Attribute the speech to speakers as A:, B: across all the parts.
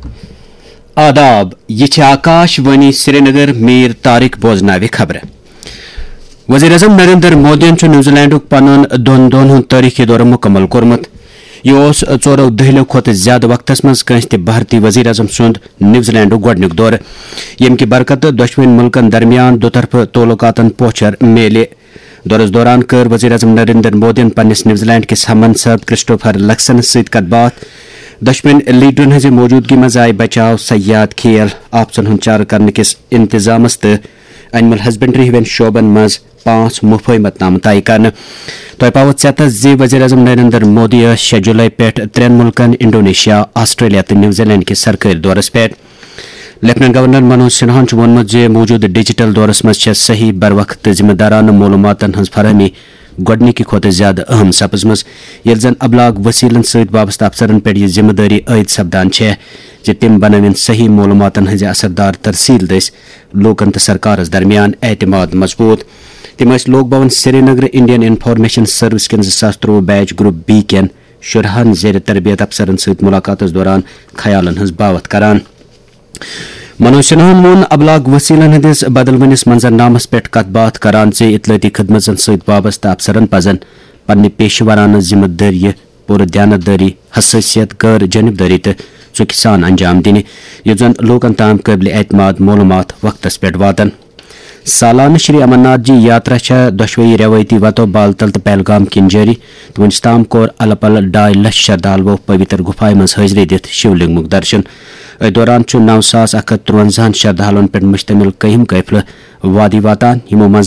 A: आदाब ये आकाशवाणी श्रीनगर मीर तारिक बोजनावे खबर वज़ीर-ए-आज़म नरेंद्र मोदी न्यूजीलैंड पन दोन दोन तारीखी दौर मुकम्मल कोर्मुत यह 14 दहलियों खोत ज्यादा वक्तस मज कंस ते भारतीय वज़ीर-ए-आज़म सुंद न्यूजीलैंड गोडनिक दौर यम की बरकत दुश्मन मुल्कन दरमियान दोतरफ तोलुकातन पोचर मेले दौरस दौरान कर वज़ीर-ए-आज़म नरेंद्र मोदी पन्निस न्यूजीलैंड किस हमनसब क्रिस्टोफर लक्सन सहित कतबात दुश्मन लीडरन हज मौजूदगी मज आय बचाव सयाद खेल आपसन हुंद चार करने किस इंतजामस तो एनिमल हस्बेंड्री हवन शोबन मज 5 मुफाहमतनामा तय कर तय पावत सेतस जी वज़ीर-ए-आज़म नरेंद्र मोदी 6 जुलाई पे 3 मुल्कन इंडोनेशिया ऑस्ट्रेलिया तो न्यूजीलैंड के सरकारी दौरस पे लेफ्टिनेंट गवर्नर मनोज सिन्हा वोनमुत जे मौजूद डिजिटल दौरस मज सही बरवक्त जिम्मेदाराना मालूमातन हज फरहमी गोडनिकी खोत ज्यादा अहम सपजमज ये जन अबलाग वसीलन सहित वाबस्ता अफसरन पे यह जिम्मेदारी आयद सपदान जे तिम बनवन सही मालूमातन हज असरदार तरसील दस लोकन तो सरकारस दरमियान एतमाद मजबूत तिम लोक भवन श्रीनगर इंडियन इंफॉर्मेशन सर्विस के 2023 बैच ग्रुप बी केन शुरहन जेर तरबियत अफसरन सहित मुलाकात दौरान ख्यालन हज बावत करान मनोज सिन्हा वोन अबलाग वसीलन हंदिस बदलवनिस मंजरनामस पे कत बात करान से इतलाती खदमतन सहित वाबस्ता अफसरन पजन पन्ने पेशवराना जिम्मेदारी पूरे दयानतदारी हसासियत गैर जानबदारी तो चुकी सान अंजाम दिन यह जन लोकन ताम काबिल एतमाद मालूमात वक्तस पे वातन सालाना श्री अमरनाथ जी यात्रा दोशवई रवायती वतो बालतल तो पहलगाम किन जारी तो वनस ताम कोर अलपल 2.5 लाख श्रद्धालुओं पवित्र गुफाएं मज हाजिरी दित शिवलिंग दर्शन दौरान 9,153 श्रद्धालुओं पे मुश्तमिल कईम कैफल वादी वातान यमो मज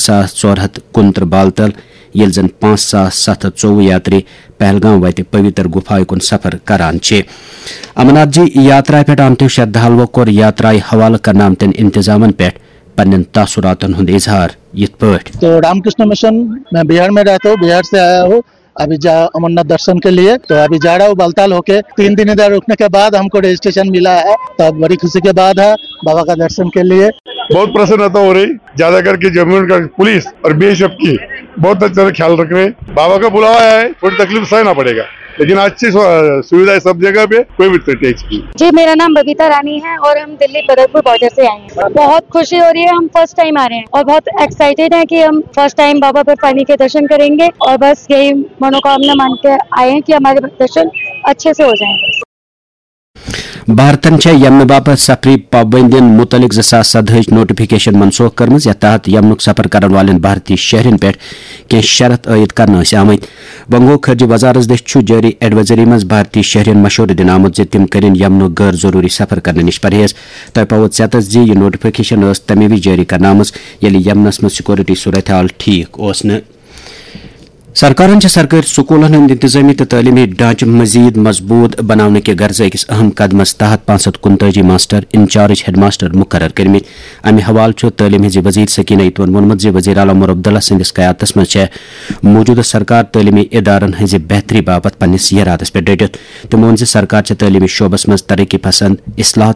A: 3,469 बालतल ये जन 5,724 यात्री पहलगाम वत पवित्र गुफाएं कुन सफर करान अमरनाथ जी यात्रा पे आमत श्रद्धालुओं कोर यात्राए हवाला करना आमतन इंतजामन पे पन्न तासुरातन हुंद इजहार यित पठ
B: तो रामकृष्ण मिशन मैं बिहार में रहता हूँ, बिहार से आया हूँ अभी अमरनाथ दर्शन के लिए। तो अभी जा रहा हूँ बालताल होके 3 दिन इधर रुकने के बाद हमको रजिस्ट्रेशन मिला है, तब बड़ी खुशी के बाद है बाबा का दर्शन के लिए।
C: बहुत प्रसन्नता हो रही, ज्यादा करके जम्मू का पुलिस और बीएसएफ की बहुत अच्छा ख्याल रख रहे हैं। बाबा का बुलावा है, थोड़ी तकलीफ सहना पड़ेगा लेकिन अच्छी सुविधा है सब जगह पे, कोई भी टैक्स की।
D: जी मेरा नाम बबीता रानी है और हम दिल्ली बदरपुर बॉर्डर से आए हैं। बहुत खुशी हो रही है, हम फर्स्ट टाइम आ रहे हैं और बहुत एक्साइटेड हैं कि हम फर्स्ट टाइम बाबा बर्फानी के दर्शन करेंगे और बस यही मनोकामना मान के आए हैं कि हमारे दर्शन अच्छे से हो जाएंगे।
A: भारतन यमन बापत सफरी पाबंदियन मुतलिक 2017 नोटिफिकेशन मनसूख कर्म यथ तहत यमनुक सफर कर वाले भारतीय शहरन पे कह शरत आयद कर आमत बंगो खर्ज वजारत दस जारी एडवाइजरी मज भारतीय शहरन मशूर दिन आमुत तिम करें यमनुक गैर जरूरी सफर करने निश परहेज तय पावत सेतस जी यह नोटिफिकेशन तमे वि जारी कर यमनस मज सिक्योरिटी सूरत हाल ठीक न सरकारन सरकारी स्कूलन हंद इंतजामी तो तालीमी ढांचे मजीद मजबूत बनाने के गर्ज अकिस अहम कदमस तहत 549 मास्टर इंचार्ज हेड मास्टर मुकर्रर कर्मित अमे हवाल तालीम हज वजीर सकीना इतवन वोनमुत जे वजीर आला उमर अब्दुल्ला सिंदिस कयादतस मज मौजूदा सरकार तालीमी इदारन हज बेहतरी बाबत पन्निस इरादस पे डटित तमो वोन सरकार तालीमी शोबस मज तरक्की पसंद इस्लाह